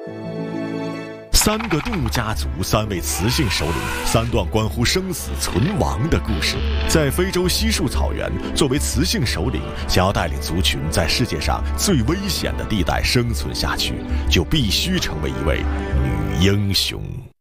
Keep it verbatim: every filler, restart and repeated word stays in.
三个动物家族，三位雌性首领，三段关乎生死存亡的故事。在非洲稀树草原，作为雌性首领，想要带领族群在世界上最危险的地带生存下去，就必须成为一位女英雄。